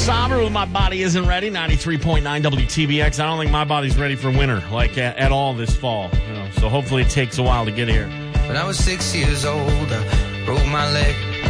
Sabra with My Body Isn't Ready, 93.9 WTBX. I don't think my body's ready for winter, like at all this fall. You know, so hopefully it takes a while to get here. When I was 6 years old, I broke my leg.